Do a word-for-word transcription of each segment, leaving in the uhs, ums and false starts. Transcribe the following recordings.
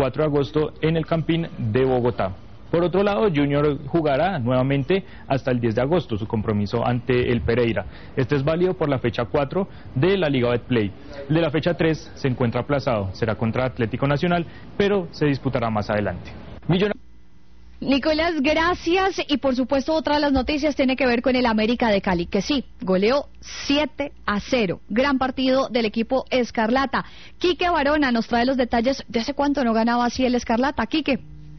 cuatro de agosto en el Campín de Bogotá. Por otro lado, Junior jugará nuevamente hasta el diez de agosto su compromiso ante el Pereira. Este es válido por la fecha cuatro de la Liga Betplay. El de la fecha tres se encuentra aplazado, será contra Atlético Nacional, pero se disputará más adelante. Millon- Nicolás, gracias. Y por supuesto otra de las noticias tiene que ver con el América de Cali, que sí, goleó siete a cero. Gran partido del equipo Escarlata. Quique Barona nos trae los detalles de hace cuánto no ganaba así el Escarlata. Quique.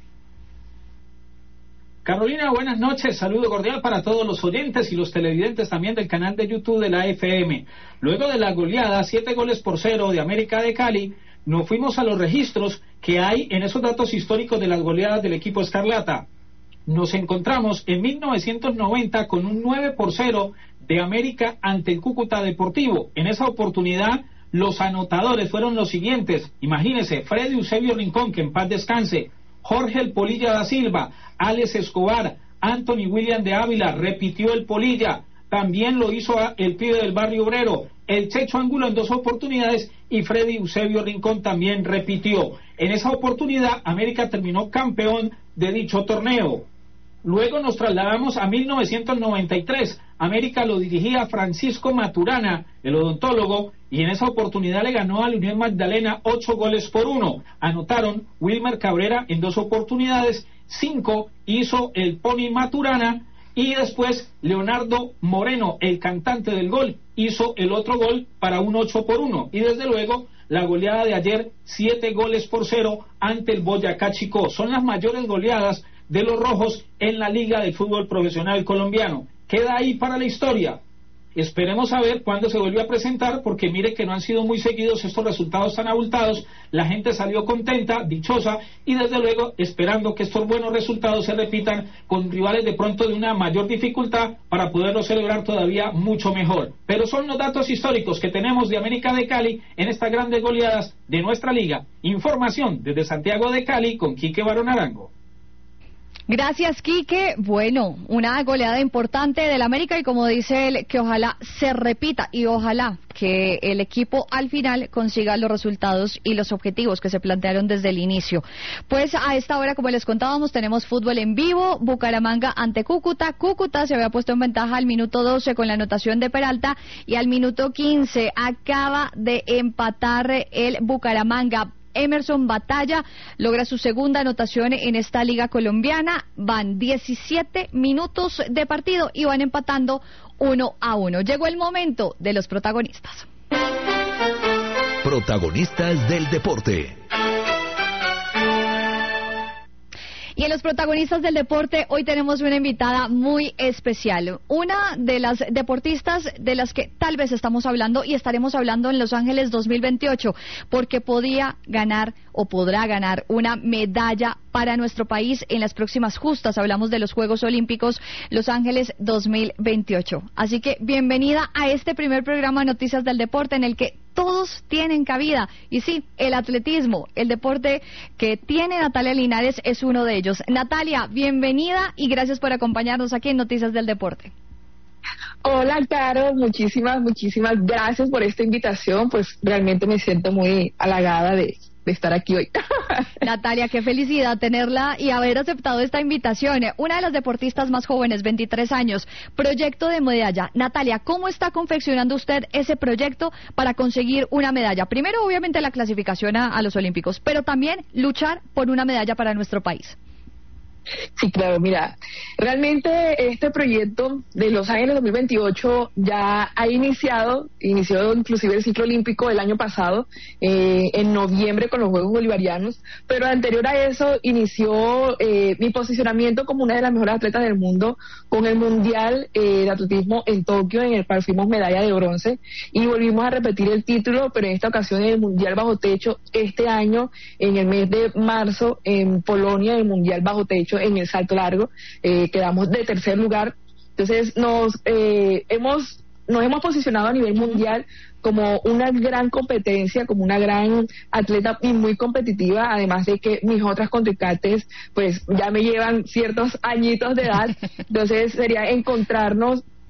Carolina, buenas noches, saludo cordial para todos los oyentes y los televidentes también del canal de YouTube de la F M. Luego de la goleada, siete goles por cero de América de Cali, nos fuimos a los registros que hay en esos datos históricos de las goleadas del equipo Escarlata. Nos encontramos en mil novecientos noventa con un nueve por cero de América ante el Cúcuta Deportivo. En esa oportunidad, los anotadores fueron los siguientes. Imagínense, Freddy Eusebio Rincón, que en paz descanse, Jorge El Polilla da Silva, Alex Escobar, Anthony William de Ávila, repitió el Polilla, también lo hizo el pibe del Barrio Obrero, el Checho Angulo en dos oportunidades y Freddy Eusebio Rincón también repitió. En esa oportunidad, América terminó campeón de dicho torneo. Luego nos trasladamos a mil novecientos noventa y tres. América lo dirigía Francisco Maturana, el odontólogo, y en esa oportunidad le ganó a la Unión Magdalena ocho goles por uno. Anotaron Wilmer Cabrera en dos oportunidades, cinco hizo el Pony Maturana, y después Leonardo Moreno, el cantante del gol, hizo el otro gol para un ocho por uno. Y desde luego, la goleada de ayer, siete goles por cero ante el Boyacá Chicó. Son las mayores goleadas de los rojos en la Liga de Fútbol Profesional Colombiano. Queda ahí para la historia. Esperemos a ver cuándo se vuelve a presentar, porque mire que no han sido muy seguidos estos resultados tan abultados. La gente salió contenta, dichosa, y desde luego esperando que estos buenos resultados se repitan con rivales de pronto de una mayor dificultad para poderlo celebrar todavía mucho mejor. Pero son los datos históricos que tenemos de América de Cali en estas grandes goleadas de nuestra liga. Información desde Santiago de Cali con Quique Barón Arango. Gracias, Quique. Bueno, una goleada importante del América y como dice él, que ojalá se repita y ojalá que el equipo al final consiga los resultados y los objetivos que se plantearon desde el inicio. Pues a esta hora, como les contábamos, tenemos fútbol en vivo, Bucaramanga ante Cúcuta. Cúcuta se había puesto en ventaja al minuto doce con la anotación de Peralta y al minuto quince acaba de empatar el Bucaramanga. Emerson Batalla logra su segunda anotación en esta liga colombiana. Van diecisiete minutos de partido y van empatando uno a uno. Llegó el momento de los protagonistas. Protagonistas del deporte. Y en los protagonistas del deporte hoy tenemos una invitada muy especial, una de las deportistas de las que tal vez estamos hablando y estaremos hablando en Los Ángeles dos mil veintiocho, porque podía ganar o podrá ganar una medalla para nuestro país en las próximas justas. Hablamos de los Juegos Olímpicos Los Ángeles dos mil veintiocho. Así que bienvenida a este primer programa de Noticias del Deporte en el que todos tienen cabida. Y sí, el atletismo, el deporte que tiene Natalia Linares es uno de ellos. Natalia, bienvenida y gracias por acompañarnos aquí en Noticias del Deporte. Hola, Caro, muchísimas, muchísimas gracias por esta invitación. Pues realmente me siento muy halagada de, de estar aquí hoy. Natalia, qué felicidad tenerla y haber aceptado esta invitación. Una de las deportistas más jóvenes, veintitrés años, proyecto de medalla. Natalia, ¿cómo está confeccionando usted ese proyecto para conseguir una medalla? Primero, obviamente, la clasificación a, a los Olímpicos, pero también luchar por una medalla para nuestro país. Sí, claro, mira, realmente este proyecto de Los Ángeles dos mil veintiocho ya ha iniciado, inició inclusive el ciclo olímpico el año pasado, eh, en noviembre con los Juegos Bolivarianos, pero anterior a eso inició eh, mi posicionamiento como una de las mejores atletas del mundo con el Mundial eh, de Atletismo en Tokio, en el cual fuimos medalla de bronce, y volvimos a repetir el título, pero en esta ocasión en el Mundial Bajo Techo, este año, en el mes de marzo, en Polonia, el Mundial Bajo Techo, en el salto largo, eh, quedamos de tercer lugar. Entonces nos eh, hemos nos hemos posicionado a nivel mundial como una gran competencia, como una gran atleta y muy competitiva, además de que mis otras contrincantes pues ya me llevan ciertos añitos de edad. Entonces sería encontrarnos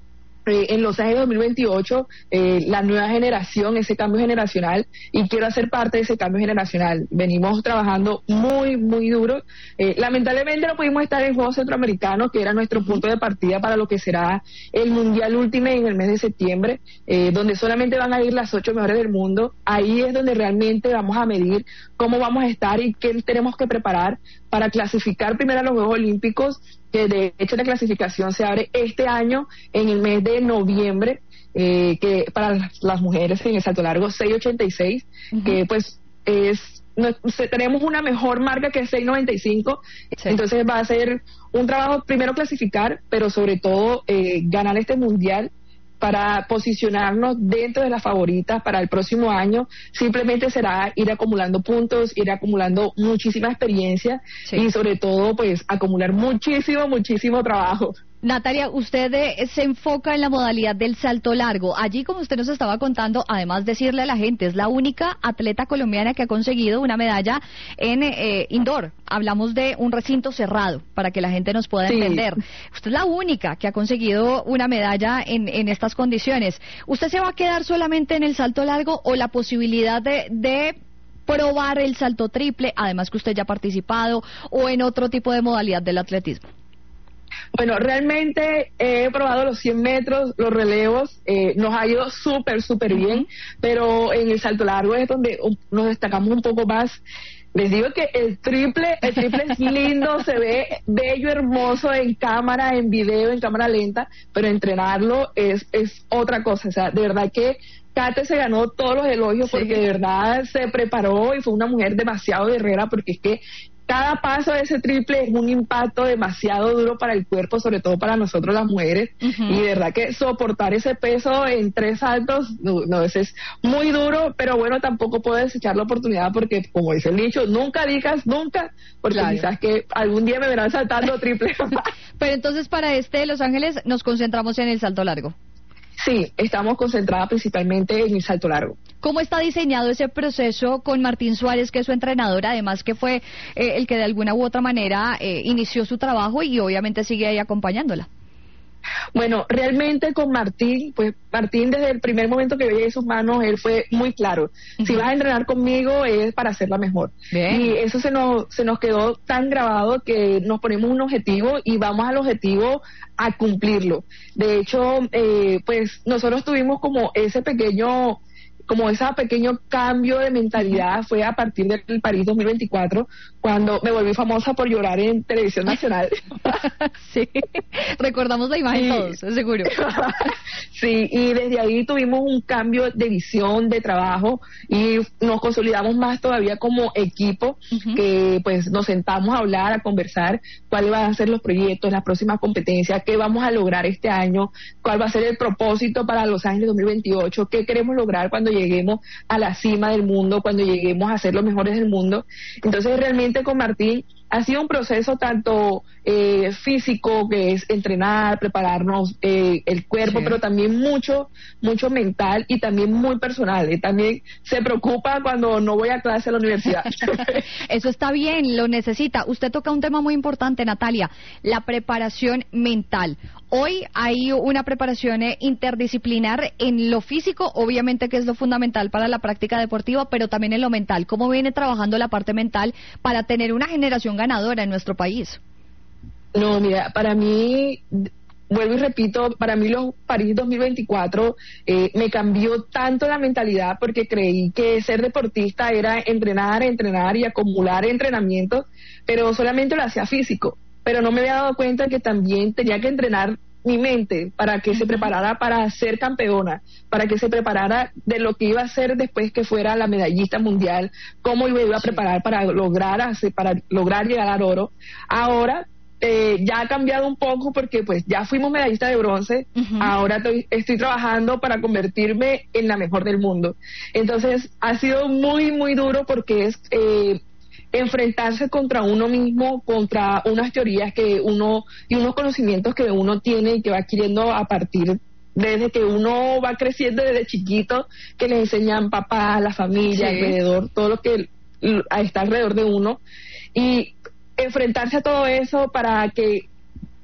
Eh, en Los Ángeles dos mil veintiocho, eh, la nueva generación, ese cambio generacional, y quiero hacer parte de ese cambio generacional. Venimos trabajando muy, muy duro. Eh, lamentablemente no pudimos estar en Juegos Centroamericanos, que era nuestro punto de partida para lo que será el Mundial Ultimate en el mes de septiembre, eh, donde solamente van a ir las ocho mejores del mundo. Ahí es donde realmente vamos a medir cómo vamos a estar y qué tenemos que preparar para clasificar primero a los Juegos Olímpicos, que de hecho la clasificación se abre este año en el mes de noviembre, eh, que para las mujeres en el salto largo seis ochenta y seis, uh-huh. que pues es no, tenemos una mejor marca que seis noventa y cinco, sí. Entonces va a ser un trabajo primero clasificar, pero sobre todo eh, ganar este mundial para posicionarnos dentro de las favoritas para el próximo año. Simplemente será ir acumulando puntos, ir acumulando muchísima experiencia, sí. Y sobre todo pues acumular muchísimo, muchísimo trabajo. Natalia, usted eh, se enfoca en la modalidad del salto largo. Allí, como usted nos estaba contando, además decirle a la gente, es la única atleta colombiana que ha conseguido una medalla en eh, indoor. Hablamos de un recinto cerrado, para que la gente nos pueda sí. entender. Usted es la única que ha conseguido una medalla en, en estas condiciones. ¿Usted se va a quedar solamente en el salto largo o la posibilidad de... de probar el salto triple, además que usted ya ha participado, o en otro tipo de modalidad del atletismo? Bueno, realmente he probado los cien metros, los relevos, eh, nos ha ido súper, súper bien, pero en el salto largo es donde nos destacamos un poco más. Les digo que el triple, el triple es lindo, se ve bello, hermoso en cámara, en video, en cámara lenta, pero entrenarlo es, es otra cosa. O sea, de verdad que Kate se ganó todos los elogios, sí. Porque de verdad se preparó y fue una mujer demasiado guerrera, porque es que cada paso de ese triple es un impacto demasiado duro para el cuerpo, sobre todo para nosotros las mujeres, uh-huh. Y de verdad que soportar ese peso en tres saltos, no, no, eso es muy duro, pero bueno, tampoco puedo desechar la oportunidad porque, como dice el dicho, nunca digas nunca, porque claro. Quizás que algún día me verán saltando triple. Pero entonces para este Los Ángeles nos concentramos en el salto largo. Sí, estamos concentradas principalmente en el salto largo. ¿Cómo está diseñado ese proceso con Martín Suárez, que es su entrenador, además que fue eh, el que de alguna u otra manera eh, inició su trabajo y obviamente sigue ahí acompañándola? Bueno, realmente con Martín, pues Martín desde el primer momento que veía en sus manos, él fue muy claro. Uh-huh. Si vas a entrenar conmigo es para hacerla mejor. Bien. Y eso se nos, se nos quedó tan grabado que nos ponemos un objetivo y vamos al objetivo a cumplirlo. De hecho, eh, pues nosotros tuvimos como ese pequeño... como ese pequeño cambio de mentalidad fue a partir del París dos mil veinticuatro, cuando me volví famosa por llorar en televisión nacional. Sí, recordamos la imagen sí. Todos, seguro. Sí, y desde ahí tuvimos un cambio de visión, de trabajo, y nos consolidamos más todavía como equipo, uh-huh. Que pues nos sentamos a hablar, a conversar cuáles van a ser los proyectos, las próximas competencias, qué vamos a lograr este año, cuál va a ser el propósito para Los Ángeles dos mil veintiocho, qué queremos lograr cuando lleguemos a la cima del mundo, cuando lleguemos a ser los mejores del mundo. Entonces realmente con Martín ha sido un proceso tanto eh, físico, que es entrenar, prepararnos eh, el cuerpo, sí. Pero también mucho, mucho mental y también muy personal. Él también se preocupa cuando no voy a clase a la universidad. Eso está bien, lo necesita. Usted toca un tema muy importante, Natalia, la preparación mental. Hoy hay una preparación interdisciplinar en lo físico, obviamente que es lo fundamental para la práctica deportiva, pero también en lo mental. ¿Cómo viene trabajando la parte mental para tener una generación ganadora en nuestro país? No, mira, para mí, vuelvo y repito, para mí los París dos mil veinticuatro eh, me cambió tanto la mentalidad, porque creí que ser deportista era entrenar, entrenar y acumular entrenamientos, pero solamente lo hacía físico. Pero no me había dado cuenta que también tenía que entrenar mi mente para que se preparara para ser campeona, para que se preparara de lo que iba a ser después que fuera la medallista mundial, cómo iba, iba a preparar para lograr hacer, para lograr llegar al oro. Ahora eh, ya ha cambiado un poco, porque pues ya fuimos medallistas de bronce, uh-huh. Ahora estoy, estoy trabajando para convertirme en la mejor del mundo. Entonces ha sido muy muy duro, porque es eh, enfrentarse contra uno mismo, contra unas teorías que uno y unos conocimientos que uno tiene y que va adquiriendo a partir desde que uno va creciendo desde chiquito, que le enseñan papá, la familia, sí. Alrededor, todo lo que está alrededor de uno, y enfrentarse a todo eso para que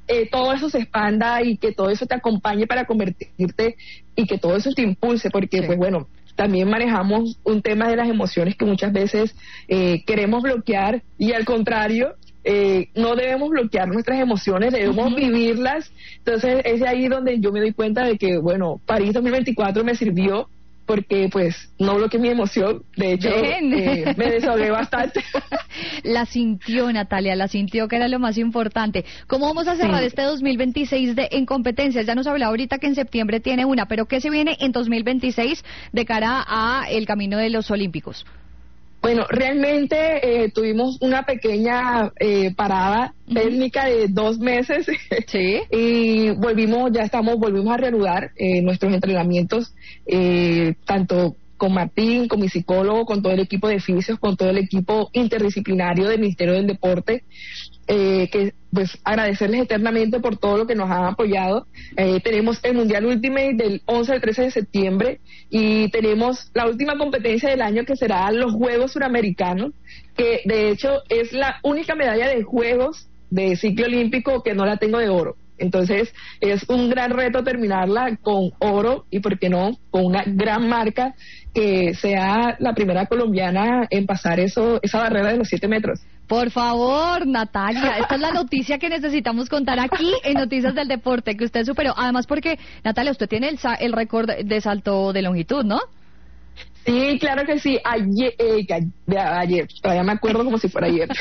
eh, todo eso se expanda y que todo eso te acompañe para convertirte y que todo eso te impulse, porque sí. pues bueno, también manejamos un tema de las emociones que muchas veces eh, queremos bloquear y al contrario, eh, no debemos bloquear nuestras emociones, debemos uh-huh. vivirlas. Entonces es de ahí donde yo me doy cuenta de que, bueno, París dos mil veinticuatro me sirvió porque pues no bloqueé mi emoción, de hecho eh, me desahogué bastante. La sintió, Natalia, la sintió, que era lo más importante. ¿Cómo vamos a cerrar sí. este dos mil veintiséis de, en competencias? Ya nos habló ahorita que en septiembre tiene una, pero ¿qué se viene en dos mil veintiséis de cara a el camino de los Olímpicos? Bueno, realmente eh, tuvimos una pequeña eh, parada uh-huh. técnica de dos meses sí. y volvimos, ya estamos, volvimos a reanudar eh, nuestros entrenamientos, eh, tanto con Martín, con mi psicólogo, con todo el equipo de fisios, con todo el equipo interdisciplinario del Ministerio del Deporte. Eh, que pues agradecerles eternamente por todo lo que nos han apoyado. Eh, tenemos el Mundial Ultimate del once al trece de septiembre y tenemos la última competencia del año que será los Juegos Suramericanos, que de hecho es la única medalla de Juegos de ciclo olímpico que no la tengo de oro. Entonces es un gran reto terminarla con oro y, por qué no, con una gran marca que sea la primera colombiana en pasar eso esa barrera de los siete metros. Por favor, Natalia, esta es la noticia que necesitamos contar aquí en Noticias del Deporte, que usted superó. Además porque, Natalia, usted tiene el, el récord de salto de longitud, ¿no? Sí, claro que sí. Ayer, eh, ayer, todavía me acuerdo como si fuera ayer.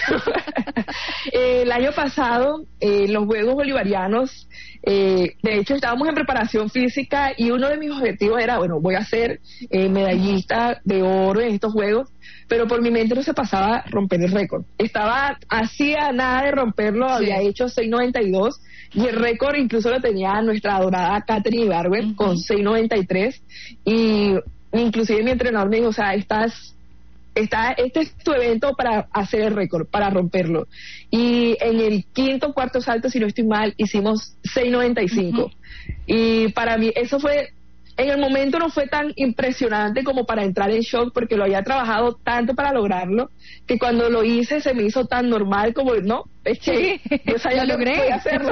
eh, el año pasado, eh, en los Juegos Bolivarianos, eh, de hecho estábamos en preparación física y uno de mis objetivos era, bueno, voy a ser eh, medallista de oro en estos Juegos, pero por mi mente no se pasaba romper el récord. Estaba así a nada de romperlo, sí. había hecho seis noventa y dos y el récord incluso lo tenía nuestra adorada Katherine Ibargüen uh-huh. con seis noventa y tres y inclusive mi entrenador me dijo, o sea, estás, está, este es tu evento para hacer el récord, para romperlo. Y en el quinto cuarto salto, si no estoy mal, hicimos seis noventa y cinco. Uh-huh. Y para mí eso fue, en el momento no fue tan impresionante como para entrar en shock, porque lo había trabajado tanto para lograrlo, que cuando lo hice se me hizo tan normal como, no, es que sí, yo sabía lo logré. Que podía hacerlo.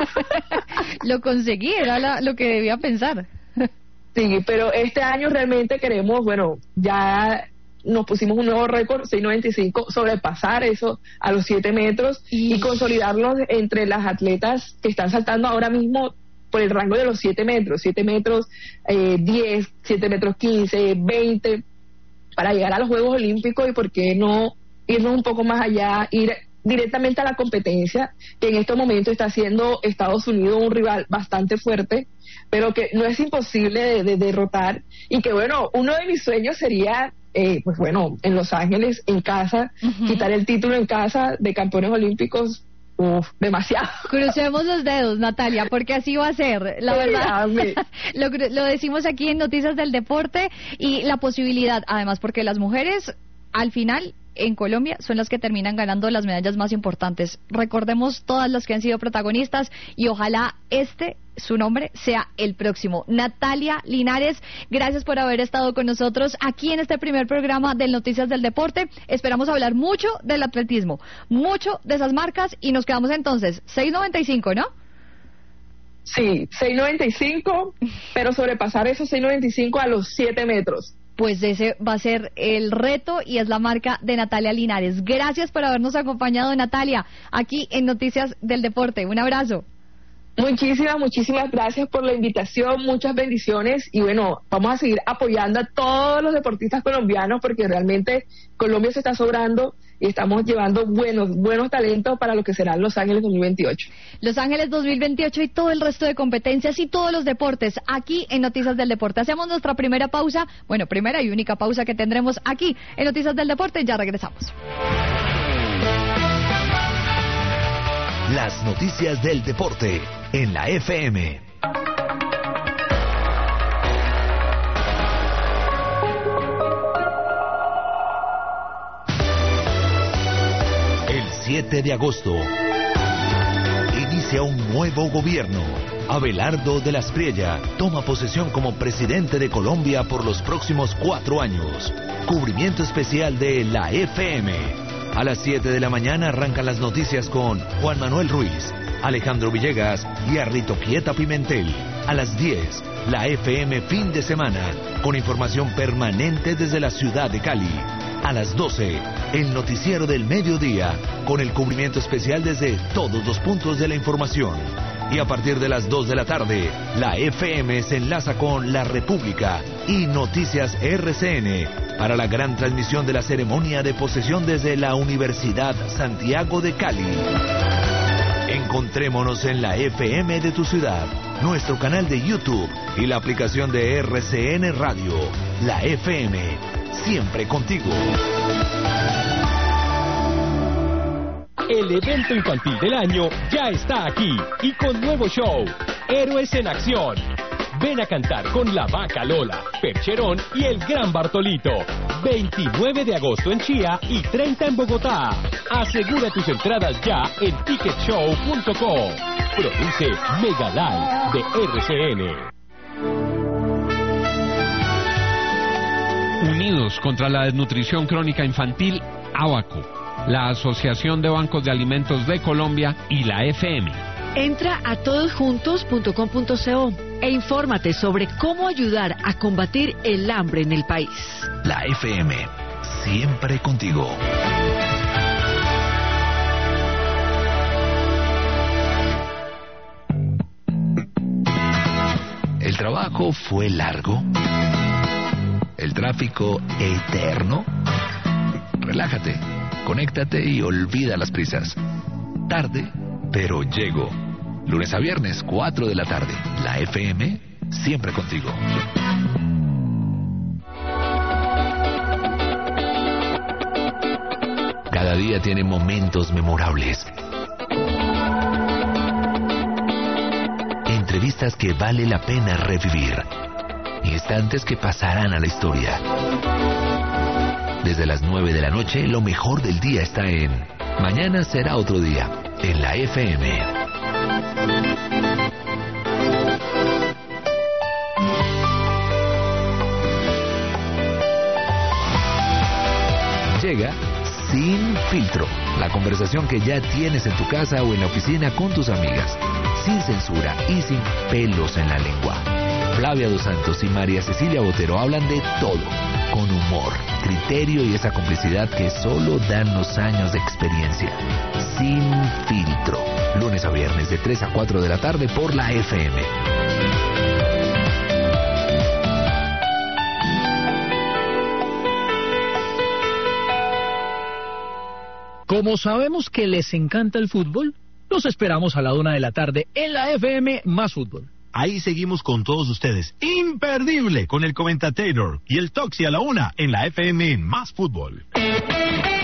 Lo conseguí, era la, lo que debía pensar. Sí, pero este año realmente queremos, bueno, ya nos pusimos un nuevo récord, seis noventa y cinco, sobrepasar eso a los siete metros y, y consolidarnos entre las atletas que están saltando ahora mismo por el rango de los siete metros, siete metros eh, diez, siete metros quince, veinte, para llegar a los Juegos Olímpicos y por qué no irnos un poco más allá, ir directamente a la competencia, que en estos momentos está haciendo Estados Unidos un rival bastante fuerte, pero que no es imposible de, de derrotar, y que bueno, uno de mis sueños sería, eh, pues bueno, en Los Ángeles, en casa, uh-huh. quitar el título en casa de campeones olímpicos. Uf, demasiado. Crucemos los dedos, Natalia, porque así va a ser, la verdad. lo, lo decimos aquí en Noticias del Deporte, y la posibilidad, además, porque las mujeres, al final, en Colombia, son las que terminan ganando las medallas más importantes. Recordemos todas las que han sido protagonistas y ojalá este, su nombre, sea el próximo. Natalia Linares, gracias por haber estado con nosotros aquí en este primer programa de Noticias del Deporte. Esperamos hablar mucho del atletismo, mucho de esas marcas, y nos quedamos entonces seis noventa y cinco, ¿no? Sí, seis noventa y cinco, pero sobrepasar esos seis noventa y cinco a los siete metros. Pues ese va a ser el reto y es la marca de Natalia Linares. Gracias por habernos acompañado, Natalia, aquí en Noticias del Deporte. Un abrazo. Muchísimas, muchísimas gracias por la invitación, muchas bendiciones, y bueno, vamos a seguir apoyando a todos los deportistas colombianos, porque realmente Colombia se está sobrando y estamos llevando buenos, buenos talentos para lo que será Los Ángeles dos mil veintiocho. Los Ángeles dos mil veintiocho y todo el resto de competencias y todos los deportes aquí en Noticias del Deporte. Hacemos nuestra primera pausa, bueno, primera y única pausa que tendremos aquí en Noticias del Deporte. Ya regresamos. Las noticias del deporte en la F M. El siete de agosto inicia un nuevo gobierno. Abelardo de la Espriella toma posesión como presidente de Colombia por los próximos cuatro años. Cubrimiento especial de la F M. A las siete de la mañana arrancan las noticias con Juan Manuel Ruiz, Alejandro Villegas y a Rito Quieta Pimentel. A las diez, la F M Fin de Semana, con información permanente desde la ciudad de Cali. A las doce, el noticiero del mediodía, con el cubrimiento especial desde todos los puntos de la información. Y a partir de las dos de la tarde, la F M se enlaza con La República y Noticias R C N para la gran transmisión de la ceremonia de posesión desde la Universidad Santiago de Cali. Encontrémonos en la F M de tu ciudad, nuestro canal de YouTube y la aplicación de R C N Radio. La F M, siempre contigo. El evento infantil del año ya está aquí y con nuevo show, Héroes en Acción. Ven a cantar con la Vaca Lola, Percherón y el Gran Bartolito. veintinueve de agosto en Chía y treinta en Bogotá. Asegura tus entradas ya en ticket show punto com. Produce Mega Live de R C N. Unidos contra la desnutrición crónica infantil, ABACO, la Asociación de Bancos de Alimentos de Colombia y la F M. Entra a todosjuntos punto com punto co e infórmate sobre cómo ayudar a combatir el hambre en el país. La F M, siempre contigo. ¿El trabajo fue largo? ¿El tráfico eterno? Relájate, conéctate y olvida las prisas. Tarde, pero llego. Lunes a viernes, cuatro de la tarde. La F M, siempre contigo. Cada día tiene momentos memorables. Entrevistas que vale la pena revivir. Instantes que pasarán a la historia. Desde las nueve de la noche, lo mejor del día está en Mañana será otro día, en la F M. Llega Sin Filtro, la conversación que ya tienes en tu casa o en la oficina con tus amigas, sin censura y sin pelos en la lengua. Flavia Dos Santos y María Cecilia Botero hablan de todo, con humor, criterio y esa complicidad que solo dan los años de experiencia. Sin Filtro, lunes a viernes de tres a cuatro de la tarde por la F M. Como sabemos que les encanta el fútbol, los esperamos a la una de la tarde en la F M Más Fútbol. Ahí seguimos con todos ustedes. Imperdible con el Comentator y el Toxi a la una en la F M Más Fútbol.